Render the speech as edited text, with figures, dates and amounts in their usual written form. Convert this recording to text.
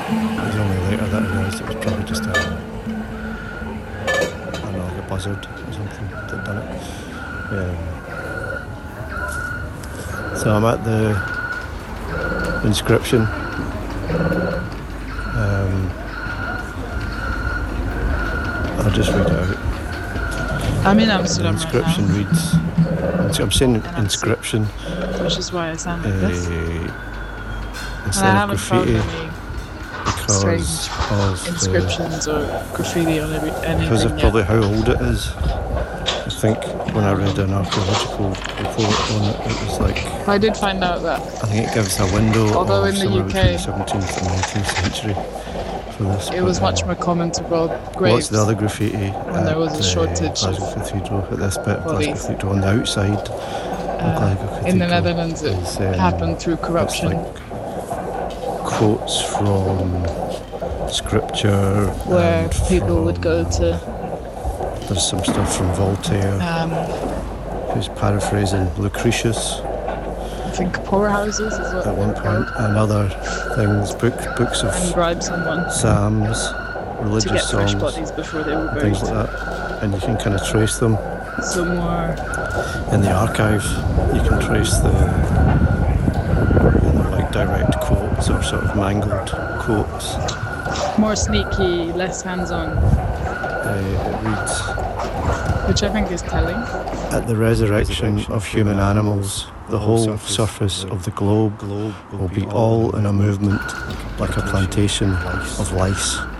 It was only later that I realised it was probably just a, I don't know, like a buzzard or something that had done it. So I'm at the inscription. I'll just read it out. I'm in Amsterdam The inscription right reads... I'm saying inscription. which is why I sound like this. Instead of graffiti. Strange Because of inscriptions or graffiti on anything. because of probably how old it is. I think when I read an archaeological report on it, it was like... I did find out that. I think it gives a window Although of in the somewhere UK, between the 17th and 19th century for this. It was much more common to build graves. What's the other graffiti? When there was a shortage Glasgow of Cathedral, at this bit of Glasgow bodies. Cathedral on the outside of Glasgow Cathedral. In the Netherlands, it happened through corruption. It's like quotes from scripture Where and people would go to there's some stuff from Voltaire who's paraphrasing Lucretius I think poorhouses is what at one they're point, called. and other things, books And of bribe someone psalms, to religious get fresh songs, bodies before they were buried. things like that, and you can kind of trace them So more in the archive. You can trace the like direct quotes or sort of mangled quotes. sneaky, less hands-on, It reads, which I think is telling. at the resurrection of human animals, the whole surface of the globe will be all in a movement like a plantation of lice.